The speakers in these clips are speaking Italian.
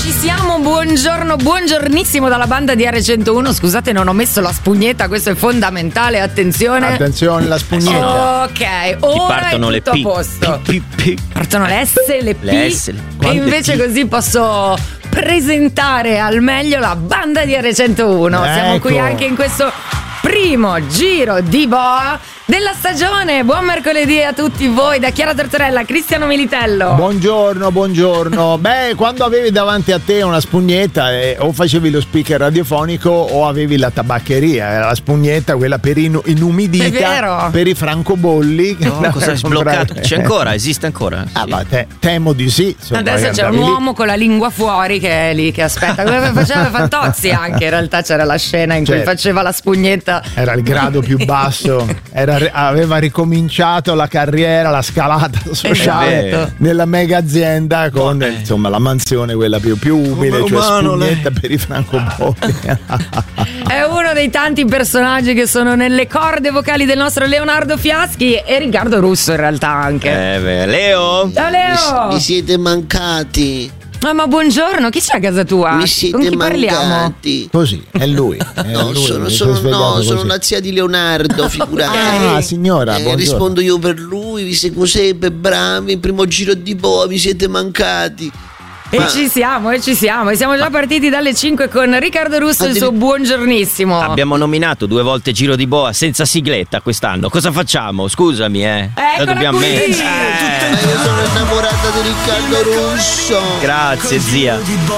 Ci siamo, buongiorno, buongiornissimo dalla banda di R101. Scusate, non ho messo la spugnetta, questo è fondamentale, attenzione. Attenzione, la spugnetta. Ok, ora è tutto a posto. Partono le S, le P, e invece così posso presentare al meglio la banda di R101. Siamo qui anche in questo primo giro di boa della stagione. Buon mercoledì a tutti voi da Chiara Tortorella, Cristiano Militello. Buongiorno. Beh, quando avevi davanti a te una spugnetta, o facevi lo speaker radiofonico o avevi la tabaccheria, la spugnetta, quella per inumidita, per i francobolli. Cosa è sbloccato? C'è ancora? Esiste ancora? Ah, ma temo di sì. Adesso c'è un uomo con la lingua fuori che è lì che aspetta. Come faceva Fantozzi anche, in realtà c'era la scena in cui faceva la spugnetta. Era il grado più basso, aveva ricominciato la carriera, la scalata sociale nella mega azienda con insomma la mansione quella più umile, cioè spugnetta per i francobolli. È uno dei tanti personaggi che sono nelle corde vocali del nostro Leonardo Fiaschi e Riccardo Russo in realtà anche. Leo! Ciao Leo! Mi siete mancati. Ma buongiorno, chi c'è a casa tua? Mi siete Con chi parliamo? mancati. Così, è lui. Sono la zia di Leonardo, figurati. Signora, rispondo io per lui, vi seguo sempre, bravi, il primo giro di boa, mi siete mancati. E ci siamo. E siamo già partiti dalle 5 con Riccardo Russo e il suo buongiornissimo. Abbiamo nominato 2 volte Giro di Boa senza sigletta quest'anno. Cosa facciamo? Scusami, Eccola dobbiamo qui. Io sono innamorata di Riccardo Russo. Grazie, zia.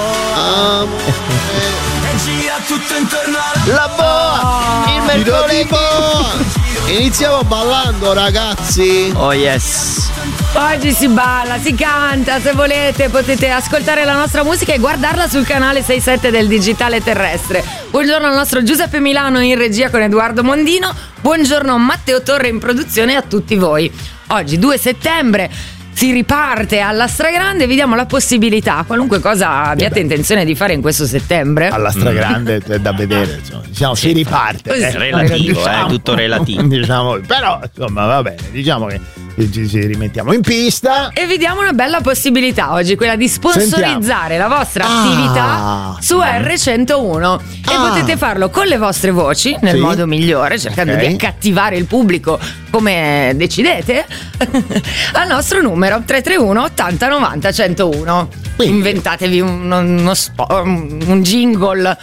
La boa, il mercoledì. Iniziamo ballando, ragazzi. Oh yes. Oggi si balla, si canta, se volete potete ascoltare la nostra musica e guardarla sul canale 67 del Digitale Terrestre. Buongiorno al nostro Giuseppe Milano in regia con Edoardo Mondino. Buongiorno Matteo Torre in produzione a tutti voi. Oggi 2 settembre si riparte alla stragrande, vi diamo la possibilità, qualunque cosa abbiate intenzione di fare in questo settembre. Alla stragrande è da vedere, insomma. Diciamo, si riparte. È relativo, è tutto relativo. Diciamo, però insomma va bene, diciamo che ci rimettiamo in pista e vi diamo una bella possibilità oggi, quella di sponsorizzare la vostra attività su R101 e potete farlo con le vostre voci nel modo migliore, cercando di accattivare il pubblico come decidete al nostro numero 331 80 90 101. Quindi inventatevi un jingle,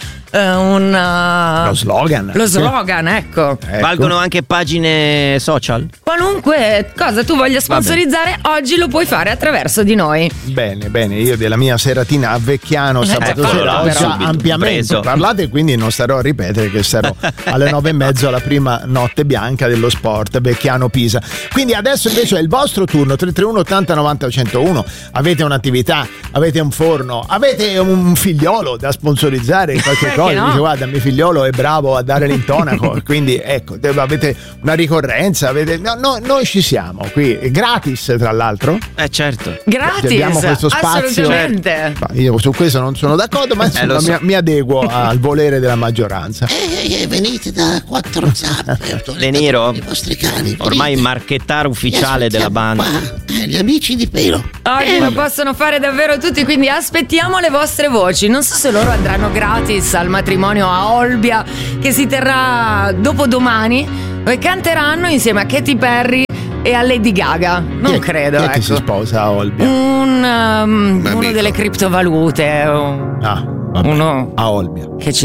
lo slogan, ecco. Valgono anche pagine social? Qualunque cosa tu voglia sponsorizzare oggi lo puoi fare attraverso di noi. Bene, io della mia seratina a Vecchiano sabato sera ho già ampiamente parlato e quindi non starò a ripetere che sarò alle 9:30 alla prima notte bianca dello sport Vecchiano Pisa. Quindi adesso invece è il vostro turno, 331 80 90 101. Avete un'attività, avete un forno, avete un figliolo da sponsorizzare in qualche cosa. Dice guarda, mio figliolo è bravo a dare l'intonaco, quindi ecco, avete una ricorrenza, noi ci siamo qui, gratis tra l'altro. Certo. Gratis, abbiamo questo spazio. Assolutamente. Io su questo non sono d'accordo, ma insomma mi adeguo al volere della maggioranza. Venite da 4 zampe. De Niro, i vostri cani. ormai marchettare ufficiale della banda. Gli amici di pelo. Oggi lo possono fare davvero tutti, quindi aspettiamo le vostre voci. Non so se loro andranno gratis al matrimonio a Olbia che si terrà dopodomani e canteranno insieme a Katy Perry e a Lady Gaga. Non credo. Chi è che si sposa a Olbia? Uno delle criptovalute. A Olbia. Che ci